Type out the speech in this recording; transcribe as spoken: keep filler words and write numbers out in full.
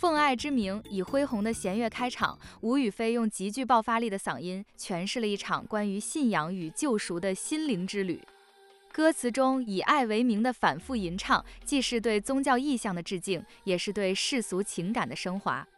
奉爱之名，以恢宏的弦乐开场，吴雨霏用极具爆发力的嗓音诠释了一场关于信仰与救赎的心灵之旅。歌词中以爱为名的反复吟唱，既是对宗教意象的致敬，也是对世俗情感的升华。